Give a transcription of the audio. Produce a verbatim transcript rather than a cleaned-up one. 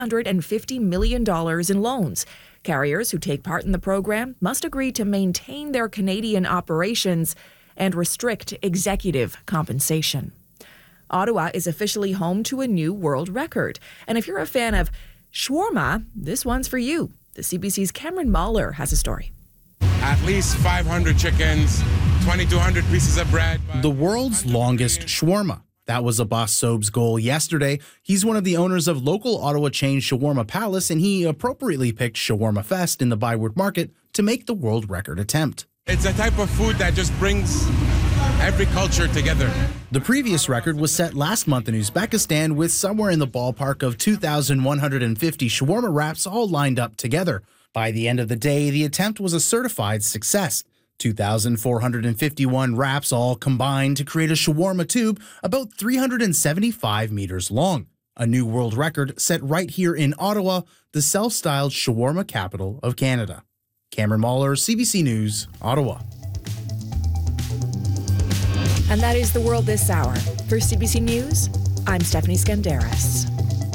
one hundred fifty million dollars in loans. Carriers who take part in the program must agree to maintain their Canadian operations and restrict executive compensation. Ottawa is officially home to a new world record. And if you're a fan of shawarma, this one's for you. The C B C's Cameron Mahler has a story. At least five hundred chickens, twenty-two hundred pieces of bread. The world's longest shawarma. That was Abbas Sob's goal yesterday. He's one of the owners of local Ottawa chain Shawarma Palace, and he appropriately picked Shawarma Fest in the Byward Market to make the world record attempt. It's a type of food that just brings every culture together. The previous record was set last month in Uzbekistan with somewhere in the ballpark of two thousand one hundred fifty shawarma wraps all lined up together. By the end of the day, the attempt was a certified success. two thousand four hundred fifty-one wraps all combined to create a shawarma tube about three hundred seventy-five meters long. A new world record set right here in Ottawa, the self-styled shawarma capital of Canada. Cameron Mahler, C B C News, Ottawa. And that is the world this hour. For C B C News, I'm Stephanie Skandaris.